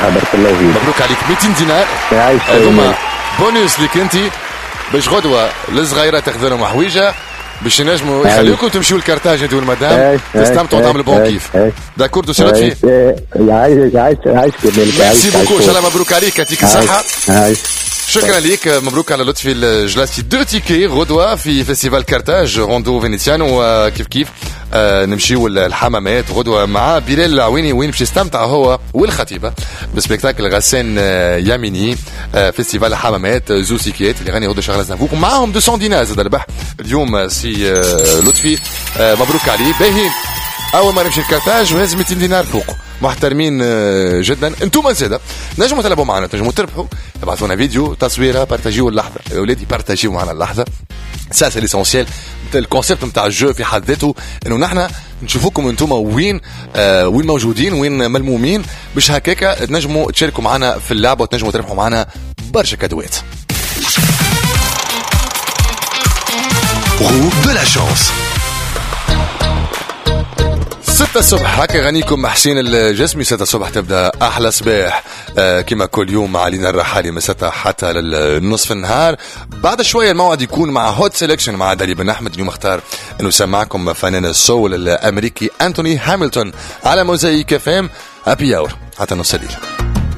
بالصحة بارك الله فيك. مبروك عليك 200 دينار. يعيش هذوما بونوس ليك انت باش غدوه للصغيره تاخذ لهم حويجه باش ينجموا يخليوكم تمشيوا الكارتاج انت والمدام تستمتعوا تعملوا بون كيف. داكور دوسي لطفي. يعيش كذلك. ميرسي بوكو ان شاء الله. مبروك عليك يعطيك الصحه. شكرا ليك. مبروك على لطفي الجلاسي 2 تيكي غدوه في فيستيفال كارتاج روندو فينيسيانو. وكيف كيف نمشيو الحمامات غدوه مع بلال العويني وين باش يستمتع هو والخطيبه بسبيكتاكل غسان ياميني فيستيفال الحمامات زوسيكيات اللي غني غدوه شغله زنفوكم معاهم 200 دينار زاد الربح اليوم. سي لطفي مبروك عليه. باهي اول ما نمشي الكارتاج ولازم 200 دينار فوق محترمين جدا. انتم زاده نجموا تلعبوا معنا تنجموا تربحوا. ابعثونا فيديو تصويره بارتاجيو اللحظه يا ولادي بارتاجيو معنا اللحظه. سي ليسونسيال الكونسيبت نتاع الجو في حد ذاته انه نحن نشوفوكم انتم وين موجودين وين ملمومين باش هكاكا تنجموا تشاركوا معنا في اللعبه وتنجموا تربحوا معنا برشا كادوات. Roue de la chance. 6 الصبح هكا غنيكم حسين الجسمي. 6 الصبح تبدا احلى صباح كما كل يوم مع علينا الرحالي من 6 حتى للنصف النهار. بعد شويه الموعد يكون مع هوت سيلكشن مع دالي بن احمد. اليوم اختار انه سمعكم فنان السول الامريكي انتوني هامilton على موزايك FM. هابي اور حتى نص الليل.